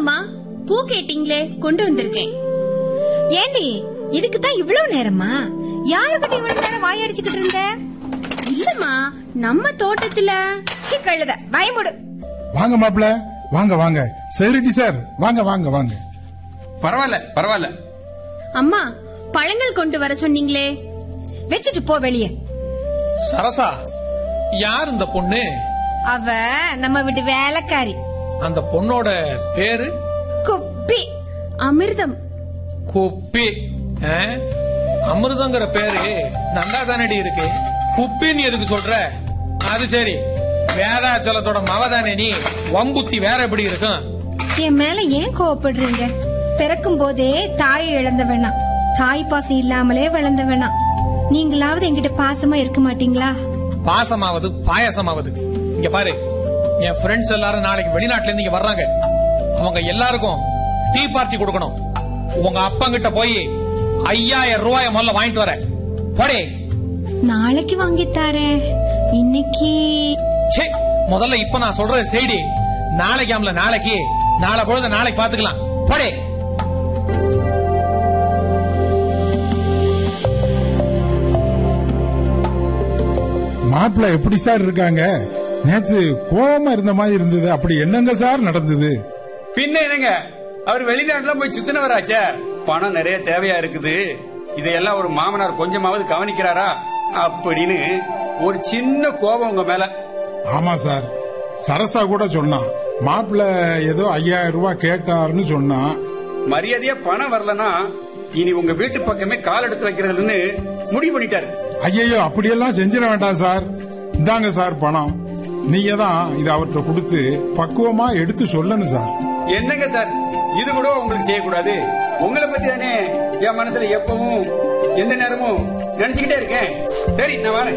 இந்தாங்கம்மா, பூ கேட்டீங்களே கொண்டு வந்திருக்கேன். ஏண்டி இதுக்குதான் இவ்வளவு நேரமா? யாருக்கிட்ட இவ்வளவு நேரம் வாயடிச்சுக்கிட்டு இருந்த? இல்லம்மா, நம்ம தோட்டத்துல. கழுத பயமுடு. வாங்க மாப்பிள்ள, வாங்க வாங்க. செக்யூரிட்டி சார், வாங்க வாங்க வாங்க. பரவாயில்ல பரவாயில்ல. அம்மா, பழங்கள் கொண்டு வர சொன்னீங்களே, வச்சுட்டு போ வெளியே. சரசா, யார் இந்த பொண்ணு? அவ நம்ம வீட்டு வேலைக்காரி. அந்த பொண்ணோட பேரு குப்பி. அமிர்தம். குப்பி. அமிர்தங்கிற பேரு நல்லா தானடி இருக்கு. குப்பின்னு எதுக்கு சொல்ற? அது சரி, வேதாச்சலத்தோட மவதானே நீ. வம்புத்தி வேற எப்படி இருக்கும்? என் மேல ஏன் கோவப்படுறீங்க? பிறக்கும் போதே தாயை இழந்த வேணாம், தாய் பாசம் இல்லாமலே வளர்ந்த வேணாம். நீங்களாவது என்கிட்ட பாசமா இருக்க மாட்டீங்களா? பாசமாவது பாயசமாவது. இங்க பாரு, என் ஃப்ரெண்ட்ஸ் எல்லாரும் நாளைக்கு வெளிநாட்டுல இருந்து இங்க வர்றாங்க. அவங்க எல்லாருக்கும் டீ பார்ட்டி கொடுக்கணும். உங்க அப்பங்கிட்ட போய் 5000 ரூபாய முதல்ல வாங்கிட்டு வர போடே. நாளைக்கு வாங்கித்தாரே, இன்னைக்கு முதல்ல இப்ப நான் சொல்றது செய்தி. நாளைக்கு நாளைக்கு, நாளை பொழுது நாளைக்கு பாத்துக்கலாம். போடே. மாப்பிள்ள எப்படி சார் இருக்காங்க? நேத்து கோவமா இருந்த மாதிரி இருந்தது, அப்படி என்னங்க சார் நடந்தது? பின்ன என்னங்க, அவர் வெளிநாட்டுல போய் சுத்தினவராச்சே. பணம் நிறைய தேவையா இருக்குது, இதையெல்லாம் ஒரு மாமனார் கொஞ்சமாவது கவனிக்கிறாரா அப்படின்னு ஒரு சின்ன கோபம் உங்க மேல. ஆமா சார், சரசா கூட சொன்னா மாப்பிள்ள ஏதோ 5000 ரூபாய் கேட்டாருன்னு சொன்னா. மரியாதையா பணம் வரலன்னா இனி உங்க வீட்டு பக்கமே கால் எடுத்து வைக்கிறதுன்னு முடிவு பண்ணிட்டாரு. ஐயோ, அப்படியெல்லாம் செஞ்சிட வேண்டாம் சார். இந்தாங்க சார் பணம். நீங்க தான் இதை அவர்கிட்ட கொடுத்து பக்குவமா எடுத்து சொல்லணும் சார். என்னங்க சார், இது கூட உங்களுக்கு செய்யக்கூடாது? உங்களை பத்தி தானே என் மனசுல எப்பவும் எந்த நேரமும் நினைச்சுக்கிட்டே இருக்கேன். சரி, நான் வரேன்.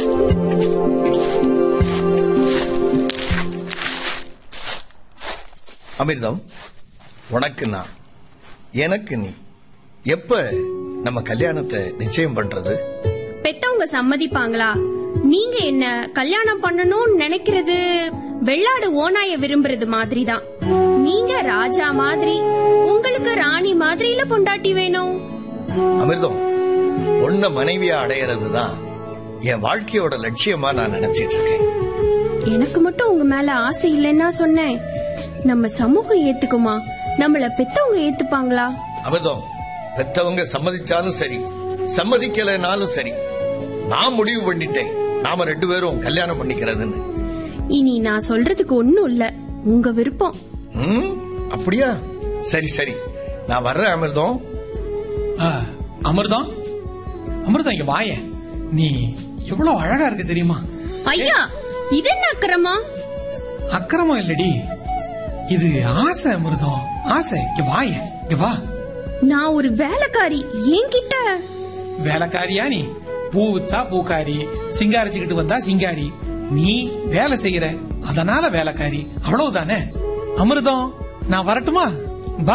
அமிர்தம், உனக்கு நான், எனக்கு நீ. எப்ப நம்ம கல்யாணத்தை நிச்சயம் பண்றது? பெத்தவங்க சம்மதிப்பாங்களா? நீங்க என்ன கல்யாணம் பண்ணணும்னு நினைக்கிறது வெள்ளாடு ஓனாய விரும்புறது மாதிரிதான். நீங்க ராஜா மாதிரி, உங்களுக்கு ராணி மாதிரில பொண்டாட்டி வேணும். அமிர்தம், பொண்ண மனைவியா அடையறதுதான் என் வாழ்க்கையோட லட்சியமா நான் நினைச்சிட்டு இருக்கேன். எனக்கு மட்டும் உங்க மேல ஆசை இல்லைன்னா சொன்னேன். நம்ம சமூகம் ஏத்துக்குமா? நம்மள பெத்தவங்க ஏத்துப்பாங்களா? அமிர்தம், பெத்தவங்க சம்மதிச்சாலும் சரி, சம்மதிக்கலனாலும் சரி, நான் முடிவு பண்ணிட்டேன், நாம 2 பேரும் கல்யாணம் பண்ணிக்கிறதுன்னு. இனி நான் சொல்றதுக்கு ஒண்ணும் இல்ல, உங்க விருப்பம். அப்படியா? சரி சரி, நான் வர்றேன் அமிர்தம். அமிர்தம், அமிர்தம் இங்க வாய. நீ எவ்வளவு அழகா இருக்கு தெரியுமா? ஐயா, இது என்ன அக்கிரமம்? அக்கிரமம் இல்லடி, இது ஆசை அமிர்தம், ஆசை. இங்க வாய, இங்க வா. நான் ஒரு வேலைக்காரி, என்கிட்ட வேலைக்காரியா நீ? பூவித்தா பூக்காரி, சிங்காரிச்சுக்கிட்டு வந்தா சிங்காரி. நீ வேலை செய்யற, அதனால வேலைக்காரி, அவ்வளவுதானே? அமிர்தம், நான் வரட்டுமா?